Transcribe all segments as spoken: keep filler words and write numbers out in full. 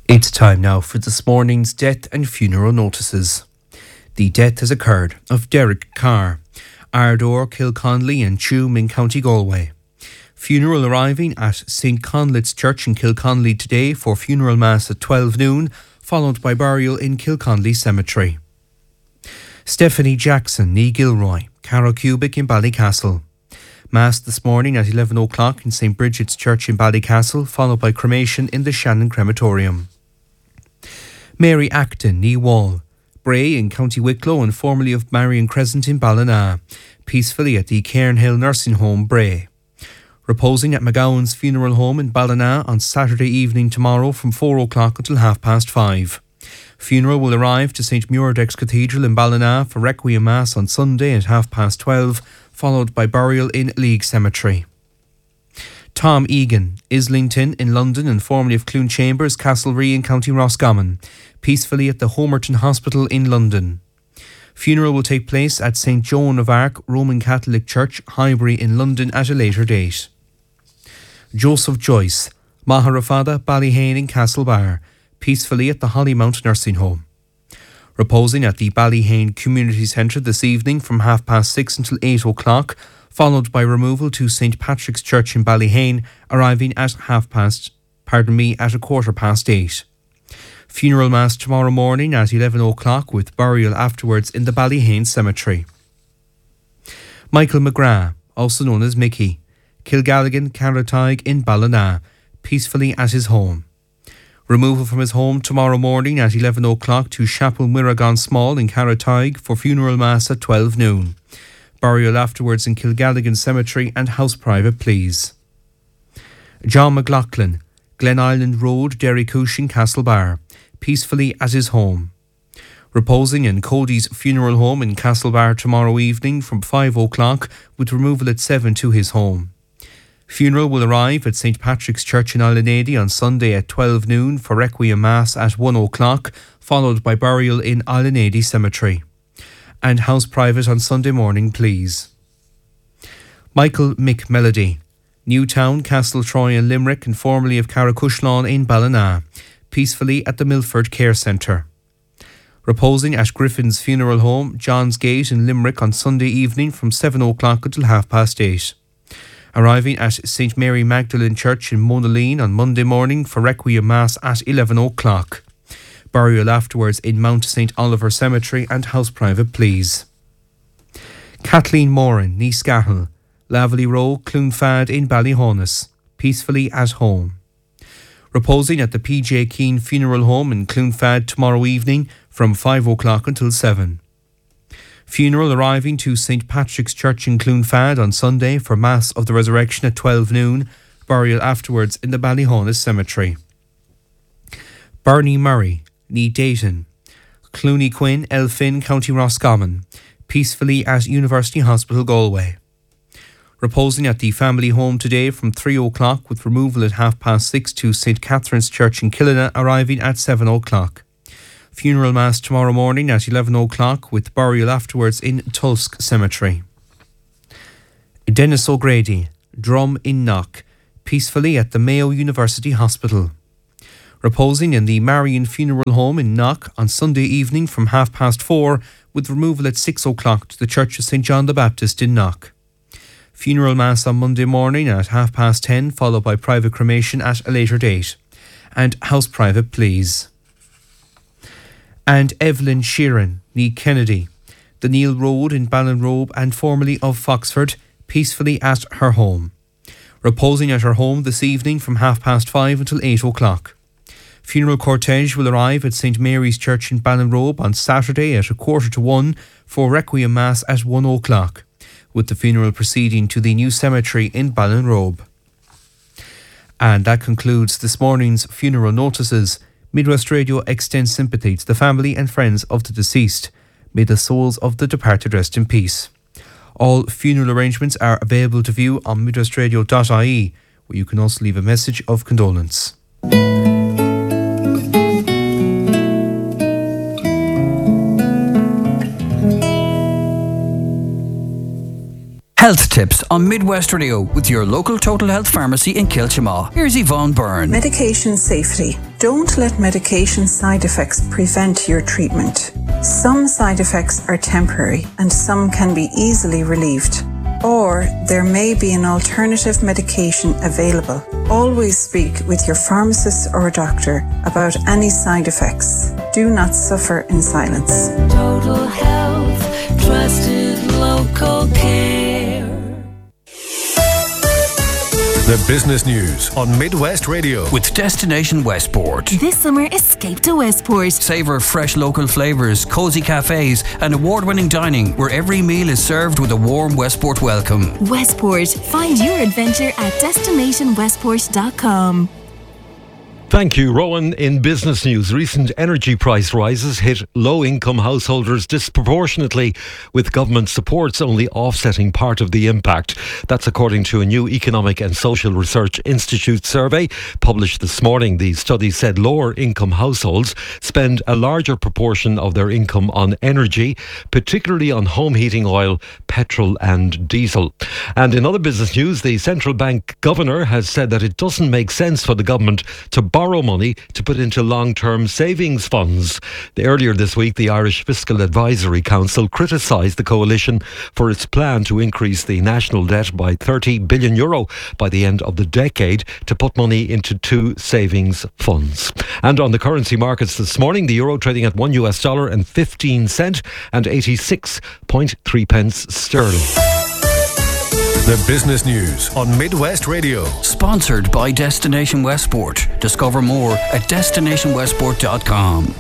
It's time now for this morning's death and funeral notices. The death has occurred of Derek Carr, Ardor, Kilconley and Tuam in County Galway. Funeral arriving at Saint Conleth's Church in Kilconley today for funeral mass at twelve noon, followed by burial in Kilconley Cemetery. Stephanie Jackson, Nee Gilroy, Carrow Cubic in Ballycastle. Mass this morning at eleven o'clock in Saint Bridget's Church in Ballycastle, followed by cremation in the Shannon Crematorium. Mary Acton, Nee Wall, Bray in County Wicklow and formerly of Marion Crescent in Ballina, peacefully at the Cairnhill Nursing Home, Bray. Reposing at McGowan's Funeral Home in Ballina on Saturday evening tomorrow from four o'clock until half past five. Funeral will arrive to Saint Muirdex Cathedral in Ballina for Requiem Mass on Sunday at half past twelve, followed by burial in League Cemetery. Tom Egan, Islington in London and formerly of Clune Chambers, Castlereagh in County Roscommon, peacefully at the Homerton Hospital in London. Funeral will take place at Saint Joan of Arc Roman Catholic Church, Highbury in London at a later date. Joseph Joyce, Maharafada, Ballyhane in Castlebar, peacefully at the Hollymount Nursing Home. Reposing at the Ballyhane Community Centre this evening from half past six until eight o'clock, followed by removal to Saint Patrick's Church in Ballyhane, arriving at half past, pardon me, at a quarter past eight. Funeral mass tomorrow morning at eleven o'clock with burial afterwards in the Ballyhane Cemetery. Michael McGrath, also known as Mickey, Kilgalligan, Carrataig in Ballina, peacefully at his home. Removal from his home tomorrow morning at eleven o'clock to Chapel Mirragon Small in Carrataig for funeral mass at twelve noon. Burial afterwards in Kilgalligan Cemetery and house private, please. John McLaughlin, Glen Island Road, Derrycushing, Castlebar, peacefully at his home. Reposing in Cody's Funeral Home in Castlebar tomorrow evening from five o'clock with removal at seven to his home. Funeral will arrive at Saint Patrick's Church in Islandady on Sunday at twelve noon for Requiem Mass at one o'clock, followed by burial in Islandady Cemetery. And house private on Sunday morning, please. Michael Mick Melody, Newtown, Castletroy and Limerick and formerly of Carracushlawn in Ballina, peacefully at the Milford Care Centre. Reposing at Griffin's Funeral Home, John's Gate in Limerick on Sunday evening from seven o'clock until half past eight. Arriving at Saint Mary Magdalene Church in Monaleen on Monday morning for Requiem Mass at eleven o'clock. Burial afterwards in Mount Saint Oliver Cemetery and house private, please. Kathleen Moran, Nee Scahill, Laverley Row, Clonfad in Ballyhonus, peacefully at home. Reposing at the P J Keane Funeral Home in Clonfad tomorrow evening from five o'clock until seven. Funeral arriving to Saint Patrick's Church in Clonfad on Sunday for Mass of the Resurrection at twelve noon, burial afterwards in the Ballyhonus Cemetery. Bernie Murray, Nee Dayton, Clooney Quinn, Elphin, County Roscommon, peacefully at University Hospital, Galway. Reposing at the family home today from three o'clock with removal at half past six to Saint Catherine's Church in Killina, arriving at seven o'clock. Funeral mass tomorrow morning at eleven o'clock with burial afterwards in Tulsk Cemetery. Dennis O'Grady, Drum in Knock, peacefully at the Mayo University Hospital. Reposing in the Marion Funeral Home in Knock on Sunday evening from half past four with removal at six o'clock to the Church of Saint John the Baptist in Knock. Funeral mass on Monday morning at half past ten, followed by private cremation at a later date. And house private, please. And Evelyn Sheeran, Nee Kennedy, the Neil Road in Ballinrobe and formerly of Foxford, peacefully at her home. Reposing at her home this evening from half past five until eight o'clock. Funeral cortege will arrive at Saint Mary's Church in Ballinrobe on Saturday at a quarter to one for Requiem Mass at one o'clock, with the funeral proceeding to the new cemetery in Ballinrobe. And that concludes this morning's funeral notices. Midwest Radio extends sympathy to the family and friends of the deceased. May the souls of the departed rest in peace. All funeral arrangements are available to view on midwestradio dot I E, where you can also leave a message of condolence. Health tips on Midwest Radio with your local Total Health Pharmacy in Kilchamaw. Here's Yvonne Byrne. Medication safety. Don't let medication side effects prevent your treatment. Some side effects are temporary and some can be easily relieved. Or there may be an alternative medication available. Always speak with your pharmacist or doctor about any side effects. Do not suffer in silence. Total Health, trusted local care. The business news on Midwest Radio with Destination Westport. This summer, escape to Westport. Savour fresh local flavours, cosy cafes and award-winning dining where every meal is served with a warm Westport welcome. Westport. Find your adventure at destination westport dot com. Thank you, Rowan. In business news, recent energy price rises hit low-income householders disproportionately, with government supports only offsetting part of the impact. That's according to a new Economic and Social Research Institute survey published this morning. The study said lower-income households spend a larger proportion of their income on energy, particularly on home heating oil, petrol and diesel. And in other business news, the central bank governor has said that it doesn't make sense for the government to borrow money to put into long-term savings funds. The, earlier this week, the Irish Fiscal Advisory Council criticised the coalition for its plan to increase the national debt by thirty billion euro by the end of the decade to put money into two savings funds. And on the currency markets this morning, the euro trading at one US dollar and fifteen cent and eighty-six point three pence sterling. The business news on Midwest Radio. Sponsored by Destination Westport. Discover more at destination westport dot com.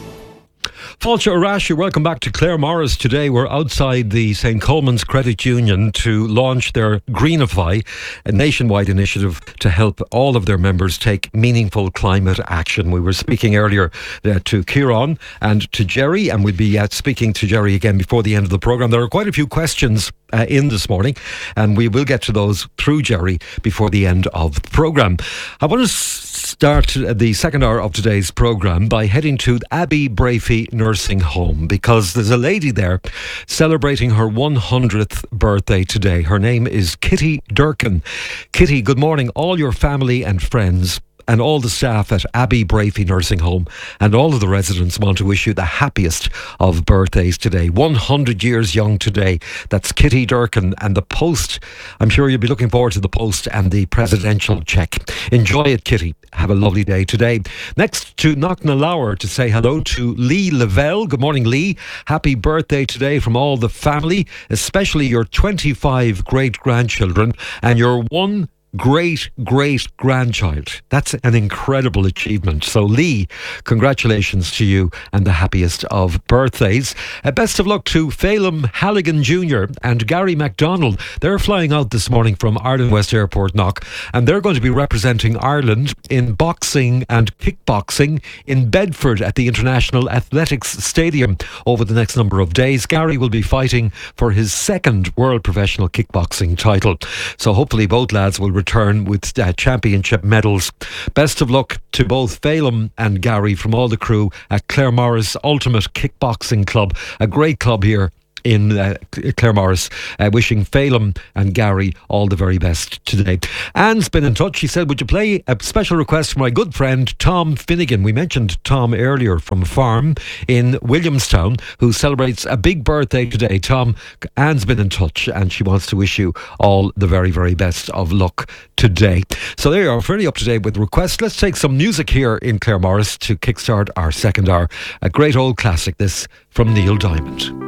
Fáilte Arashi, welcome back to Claire Morris. Today we're outside the Saint Coleman's Credit Union to launch their Greenify, a nationwide initiative to help all of their members take meaningful climate action. We were speaking earlier uh, to Kieran and to Jerry, and we'll be uh, speaking to Jerry again before the end of the programme. There are quite a few questions uh, in this morning, and we will get to those through Jerry before the end of the programme. I want to start the second hour of today's programme by heading to Abbey Brafey Nursing Home, because there's a lady there celebrating her one hundredth birthday today. Her name is Kitty Durkin. Kitty, good morning. All your family and friends and all the staff at Abbey Brafey Nursing Home and all of the residents want to wish you the happiest of birthdays today. one hundred years young today. That's Kitty Durkin, and the post, I'm sure you'll be looking forward to the post and the presidential check. Enjoy it, Kitty. Have a lovely day today. Next to Knocknalower to say hello to Lee Lavelle. Good morning, Lee. Happy birthday today from all the family, especially your twenty-five great-grandchildren and your one great great grandchild. That's an incredible achievement. So Lee, congratulations to you and the happiest of birthdays. Uh, best of luck to Phelim Halligan Junior and Gary MacDonald. They're flying out this morning from Ireland West Airport, Knock, and they're going to be representing Ireland in boxing and kickboxing in Bedford at the International Athletics Stadium over the next number of days. Gary will be fighting for his second World Professional Kickboxing title. So hopefully both lads will return with uh, championship medals. Best of luck to both Phelim and Gary from all the crew at Claire Morris Ultimate Kickboxing Club, a great club here in uh, Claire Morris. Uh, wishing Phelim and Gary all the very best today. Anne's been in touch. She said, would you play a special request for my good friend Tom Finnegan? We mentioned Tom earlier from a farm in Williamstown who celebrates a big birthday today. Tom, Anne's been in touch and she wants to wish you all the very, very best of luck today. So there you are, fairly up to date with requests. Let's take some music here in Claire Morris to kickstart our second hour. A great old classic, this from Neil Diamond.